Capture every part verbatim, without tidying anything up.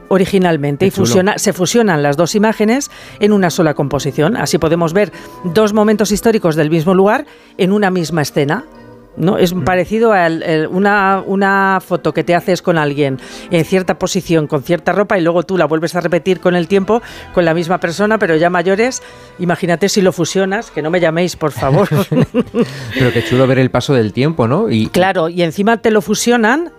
originalmente. Qué y fusiona, se fusionan las dos imágenes en una sola composición. Así podemos ver dos momentos históricos del mismo lugar en una misma escena. ¿No? Es parecido a el, el, una, una foto que te haces con alguien en cierta posición, con cierta ropa, y luego tú la vuelves a repetir con el tiempo con la misma persona, pero ya mayores. Imagínate si lo fusionas, que no me llaméis, por favor. Pero qué chulo ver el paso del tiempo, ¿no? Y claro, y encima te lo fusionan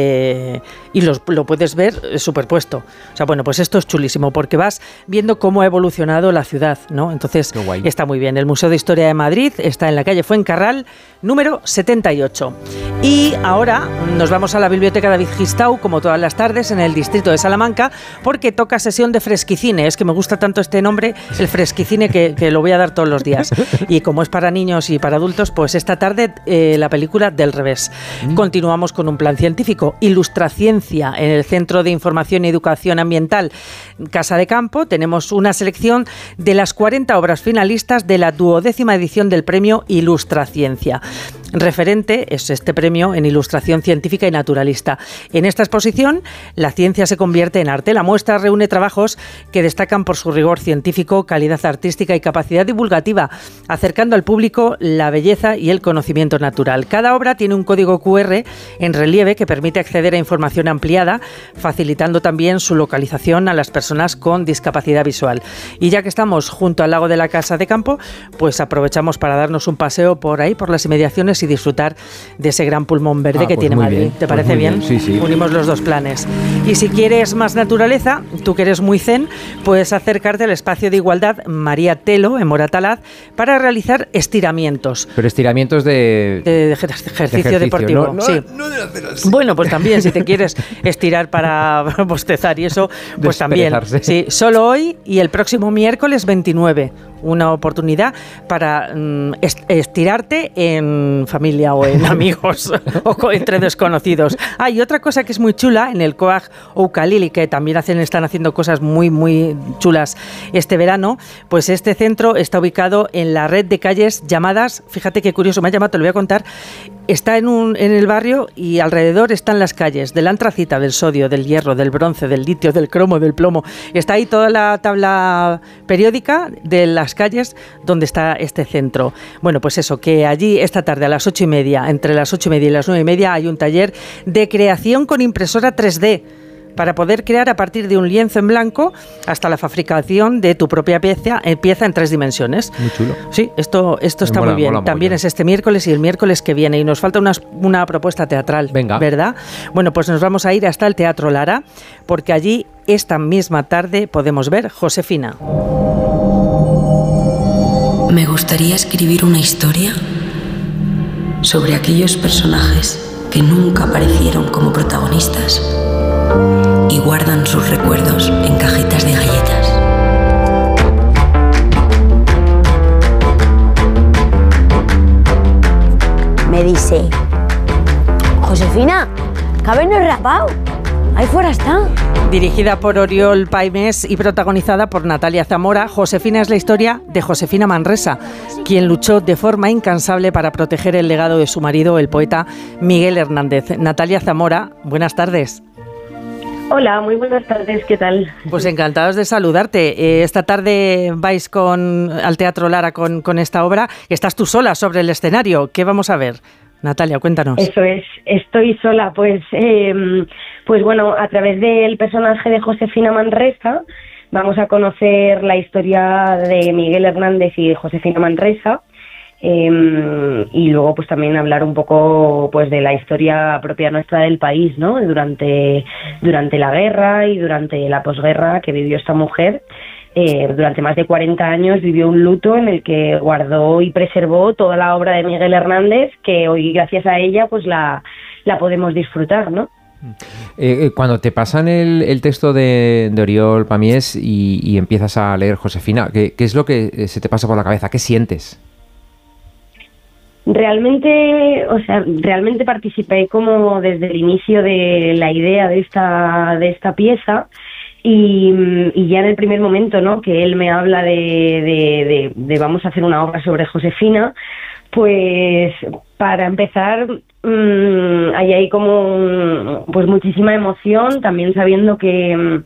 eh, y los, lo puedes ver superpuesto. O sea, bueno, pues esto es chulísimo, porque vas viendo cómo ha evolucionado la ciudad, ¿no? Entonces, está muy bien. El Museo de Historia de Madrid está en la calle Fuencarral, número setenta y ocho. Y ahora nos vamos a la Biblioteca David Gistau, como todas las tardes, en el distrito de Salamanca, porque toca sesión de fresquicine. Es que me gusta tanto este nombre, el fresquicine, que, que lo voy a dar todos los días. Y como es para niños y para adultos, pues esta tarde eh, la película Del revés. Mm. Continuamos con un plan científico, Ilustraciencia, en el Centro de Información y Educación Ambiental Casa de Campo. Tenemos una selección de las cuarenta obras finalistas de la duodécima edición del premio Ilustraciencia. Referente es este premio en ilustración científica y naturalista. En esta exposición, la ciencia se convierte en arte. La muestra reúne trabajos que destacan por su rigor científico, calidad artística y capacidad divulgativa, acercando al público la belleza y el conocimiento natural. Cada obra tiene un código cu erre en relieve que permite acceder a información ampliada, facilitando también su localización a las personas con discapacidad visual. Y ya que estamos junto al lago de la Casa de Campo, pues aprovechamos para darnos un paseo por ahí, por las inmediaciones, y disfrutar de ese gran pulmón verde ah, que pues tiene Madrid. Bien. ¿Te pues parece bien? bien? Sí, sí. Unimos los dos planes. Y si quieres más naturaleza, tú que eres muy zen, puedes acercarte al espacio de igualdad María Telo, en Moratalaz, para realizar estiramientos. Pero estiramientos de... De, de ejercicio, de ejercicio deportivo. No, no, sí. No de hacer así. Bueno, pues también, si te quieres estirar para bostezar y eso, pues también. Sí, solo hoy y el próximo miércoles veintinueve. Una oportunidad para mm, estirarte en familia o en amigos o entre desconocidos. Ah, y otra cosa que es muy chula, en el Coag Oukalili, que también hacen, están haciendo cosas muy, muy chulas este verano, pues este centro está ubicado en la red de calles llamadas, fíjate qué curioso, me ha llamado, te lo voy a contar, está en, un, en el barrio y alrededor están las calles del antracita, del sodio, del hierro, del bronce, del litio, del cromo, del plomo. Está ahí toda la tabla periódica de las calles donde está este centro. Bueno, pues eso, que allí esta tarde a las ocho y media, entre las ocho y media y las nueve y media, hay un taller de creación con impresora tres D, para poder crear a partir de un lienzo en blanco hasta la fabricación de tu propia pieza, eh, pieza en tres dimensiones. Muy chulo. Sí, esto, esto está mola, muy bien. Mola, También mola. Es este miércoles y el miércoles que viene. Y nos falta una, una propuesta teatral, Venga. ¿verdad? Bueno, pues nos vamos a ir hasta el Teatro Lara, porque allí esta misma tarde podemos ver Josefina. Me gustaría escribir una historia sobre aquellos personajes que nunca aparecieron como protagonistas y guardan sus recuerdos en cajitas de galletas. Me dice: Josefina, cabello rapado, ahí fuera está. Dirigida por Oriol Paimés y protagonizada por Natalia Zamora, Josefina es la historia de Josefina Manresa, quien luchó de forma incansable para proteger el legado de su marido, el poeta Miguel Hernández. Natalia Zamora, buenas tardes. Hola, muy buenas tardes, ¿qué tal? Pues encantados de saludarte. Eh, esta tarde vais con, al Teatro Lara con, con esta obra. Estás tú sola sobre el escenario. ¿Qué vamos a ver? Natalia, cuéntanos. Eso es, estoy sola, pues, eh, pues bueno, a través del personaje de Josefina Manresa vamos a conocer la historia de Miguel Hernández y Josefina Manresa. Eh, y luego pues también hablar un poco pues de la historia propia nuestra del país, ¿no? Durante, durante la guerra y durante la posguerra que vivió esta mujer. Eh, durante más de cuarenta años vivió un luto en el que guardó y preservó toda la obra de Miguel Hernández, que hoy gracias a ella pues la, la podemos disfrutar, ¿no? Eh, cuando te pasan el, el texto de, de Oriol Paimés y, y empiezas a leer Josefina, ¿qué, qué es lo que se te pasa por la cabeza? ¿Qué sientes? Realmente, o sea, realmente participé como desde el inicio de la idea de esta de esta pieza y, y ya en el primer momento, ¿no? Que él me habla de, de, de, de vamos a hacer una obra sobre Josefina, pues para empezar mmm, hay ahí como pues muchísima emoción, también sabiendo que